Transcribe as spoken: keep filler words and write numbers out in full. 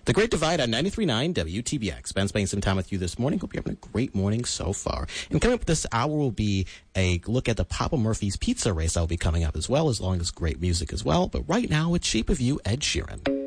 The Great Divide on ninety-three point nine W T B X. Ben spending some time with you this morning. Hope you're having a great morning so far. And coming up this hour will be a look at the Papa Murphy's Pizza race that will be coming up as well, as long as great music as well. But right now, it's Shape of You, Ed Sheeran.